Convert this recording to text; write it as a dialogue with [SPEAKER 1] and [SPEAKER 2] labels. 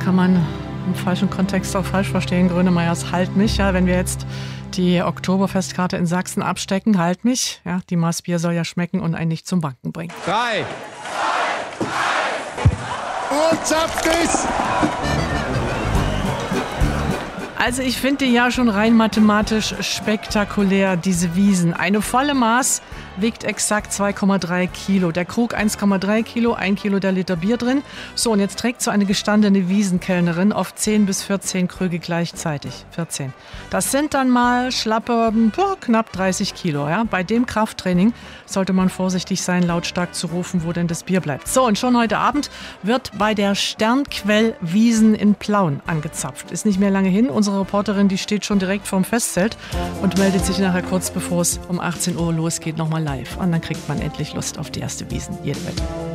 [SPEAKER 1] kann man im falschen Kontext auch falsch verstehen. Grönemeyers Halt mich, ja, wenn wir jetzt die Oktoberfestkarte in Sachsen abstecken, halt mich, ja, die Maß Bier soll ja schmecken und einen nicht zum Banken bringen.
[SPEAKER 2] 3.
[SPEAKER 3] Und zapft es!
[SPEAKER 1] Also ich finde die ja schon rein mathematisch spektakulär, diese Wiesen. Eine volle Maß wiegt exakt 2,3 Kilo. Der Krug 1,3 Kilo, 1 Kilo der Liter Bier drin. So, und jetzt trägt so eine gestandene Wiesenkellnerin oft 10 bis 14 Krüge gleichzeitig. 14. Das sind dann mal schlappe knapp 30 Kilo. Ja? Bei dem Krafttraining sollte man vorsichtig sein, lautstark zu rufen, wo denn das Bier bleibt. So, und schon heute Abend wird bei der Sternquell Wiesen in Plauen angezapft. Ist nicht mehr lange hin. Unsere Reporterin, die steht schon direkt vorm Festzelt und meldet sich nachher kurz bevor es um 18 Uhr losgeht nochmal live. Und dann kriegt man endlich Lust auf die erste Wiesen. Jede Wette.